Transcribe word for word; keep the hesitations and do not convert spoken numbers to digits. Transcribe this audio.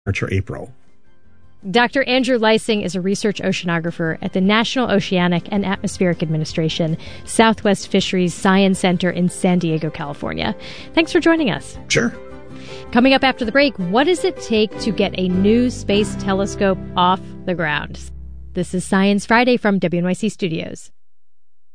March or April. Doctor Andrew Leising is a research oceanographer at the National Oceanic and Atmospheric Administration Southwest Fisheries Science Center in San Diego, California. Thanks for joining us. Sure. Coming up after the break, what does it take to get a new space telescope off the ground? This is Science Friday from W N Y C Studios.